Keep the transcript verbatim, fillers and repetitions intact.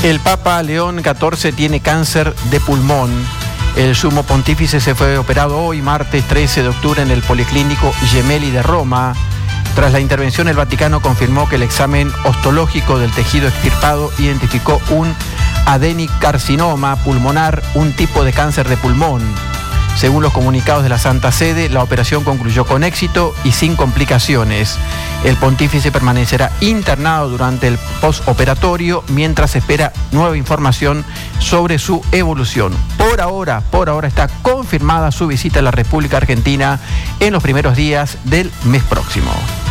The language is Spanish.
El Papa León catorce tiene cáncer de pulmón. El sumo pontífice se fue operado hoy, martes trece de octubre, en el Policlínico Gemelli de Roma. Tras la intervención, el Vaticano confirmó que el examen histológico del tejido extirpado identificó un adenocarcinoma pulmonar, un tipo de cáncer de pulmón. Según los comunicados de la Santa Sede, la operación concluyó con éxito y sin complicaciones. El pontífice permanecerá internado durante el postoperatorio mientras espera nueva información sobre su evolución. Por ahora, por ahora está confirmada su visita a la República Argentina en los primeros días del mes próximo.